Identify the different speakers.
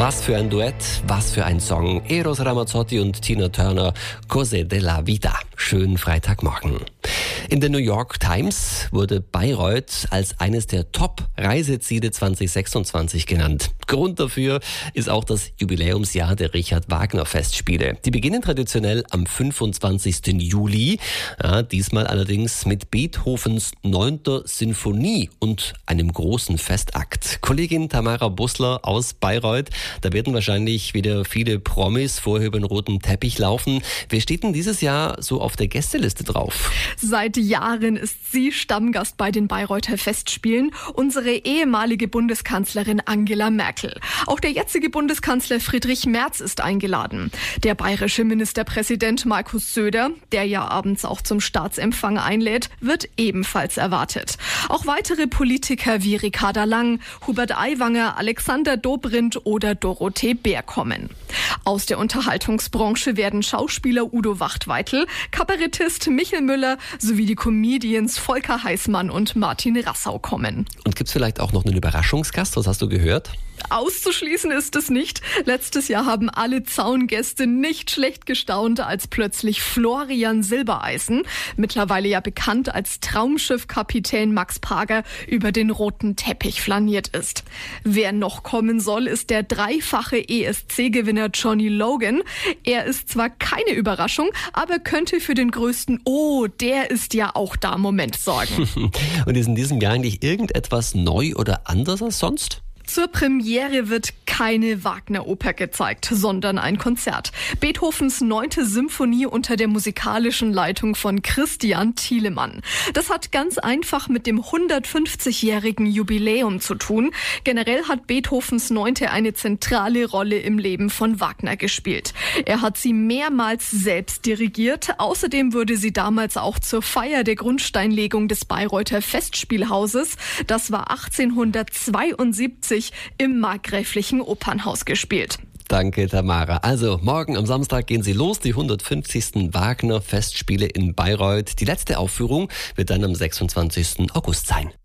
Speaker 1: Was für ein Duett, was für ein Song. Eros Ramazzotti und Tina Turner, Cose della Vita. Schönen Freitagmorgen. In der New York Times wurde Bayreuth als eines der Top-Reiseziele 2026 genannt. Grund dafür ist auch das Jubiläumsjahr der Richard-Wagner-Festspiele. Die beginnen traditionell am 25. Juli, diesmal allerdings mit Beethovens 9. Sinfonie und einem großen Festakt. Kollegin Tamara Bussler aus Bayreuth, da werden wahrscheinlich wieder viele Promis vorher über den roten Teppich laufen. Wer steht denn dieses Jahr so auf der Gästeliste drauf?
Speaker 2: Seit Jahren ist sie Stammgast bei den Bayreuther Festspielen, unsere ehemalige Bundeskanzlerin Angela Merkel. Auch der jetzige Bundeskanzler Friedrich Merz ist eingeladen. Der bayerische Ministerpräsident Markus Söder, der ja abends auch zum Staatsempfang einlädt, wird ebenfalls erwartet. Auch weitere Politiker wie Ricarda Lang, Hubert Aiwanger, Alexander Dobrindt oder Dorothee Bär kommen. Aus der Unterhaltungsbranche werden Schauspieler Udo Wachtweitel, Kabarettist Michel Müller sowie die Comedians Volker Heißmann und Martin Rassau kommen.
Speaker 1: Und gibt's vielleicht auch noch einen Überraschungsgast? Was hast du gehört?
Speaker 2: Auszuschließen ist es nicht. Letztes Jahr haben alle Zaungäste nicht schlecht gestaunt, als plötzlich Florian Silbereisen, mittlerweile ja bekannt als Traumschiffkapitän Max Pager, über den roten Teppich flaniert ist. Wer noch kommen soll, ist der dreifache ESC-Gewinner Johnny Logan. Er ist zwar keine Überraschung, aber könnte für den größten "Oh, der ist ja auch da" Moment sorgen.
Speaker 1: Und ist in diesem Jahr eigentlich irgendetwas neu oder anders als sonst?
Speaker 2: Zur Premiere wird keine Wagner-Oper gezeigt, sondern ein Konzert. Beethovens 9. Symphonie unter der musikalischen Leitung von Christian Thielemann. Das hat ganz einfach mit dem 150-jährigen Jubiläum zu tun. Generell hat Beethovens 9. eine zentrale Rolle im Leben von Wagner gespielt. Er hat sie mehrmals selbst dirigiert. Außerdem wurde sie damals auch zur Feier der Grundsteinlegung des Bayreuther Festspielhauses. Das war 1872 im Markgräflichen Opernhaus gespielt.
Speaker 1: Danke, Tamara. Also, morgen am Samstag gehen sie los, die 150. Wagner-Festspiele in Bayreuth. Die letzte Aufführung wird dann am 26. August sein.